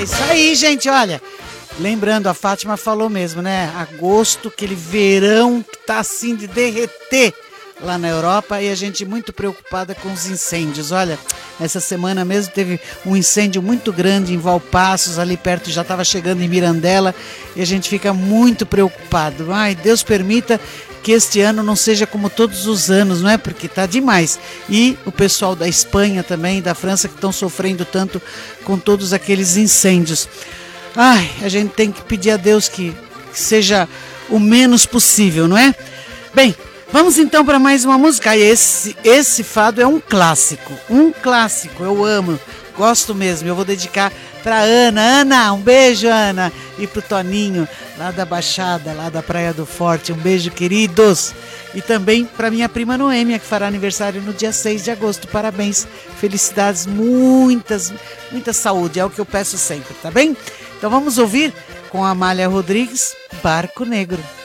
isso aí, gente, olha. Lembrando, a Fátima falou mesmo, né? Agosto, aquele verão que tá assim de derreter lá na Europa, e a gente muito preocupada com os incêndios. Olha, essa semana mesmo teve um incêndio muito grande em Valpaços, ali perto, já estava chegando em Mirandela, e a gente fica muito preocupado. Ai, Deus permita que este ano não seja como todos os anos, não é? Porque tá demais. E o pessoal da Espanha também, da França, que estão sofrendo tanto com todos aqueles incêndios. Ai, a gente tem que pedir a Deus que seja o menos possível, não é? Bem, vamos então para mais uma música. Esse fado é um clássico, eu amo, gosto mesmo. Eu vou dedicar para Ana. Ana, um beijo, Ana. E pro Toninho, lá da Baixada, lá da Praia do Forte, um beijo, queridos. E também para minha prima Noêmia, que fará aniversário no dia 6 de agosto. Parabéns, felicidades, muita saúde, é o que eu peço sempre, tá bem? Então vamos ouvir com a Amália Rodrigues, Barco Negro.